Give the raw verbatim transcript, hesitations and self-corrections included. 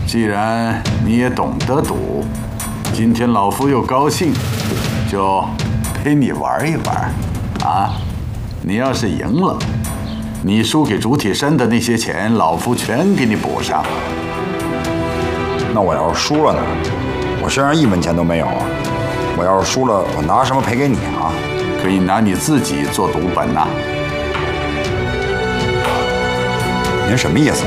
既然你也懂得赌，今天老夫又高兴，就陪你玩一玩。啊，你要是赢了，你输给主体山的那些钱，老夫全给你补上。 那我要是输了呢？我身上一分钱都没有啊！我要是输了，我拿什么赔给你啊？ 可以拿你自己做赌本呐、啊。 您什么意思？